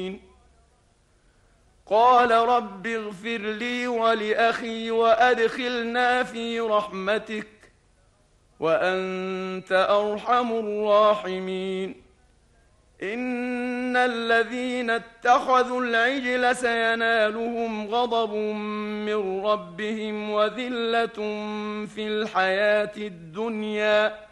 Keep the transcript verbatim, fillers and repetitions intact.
قال رب اغفر لي ولأخي وأدخلنا في رحمتك وأنت أرحم الراحمين. إن الذين اتخذوا العجل سينالهم غضب من ربهم وذلة في الحياة الدنيا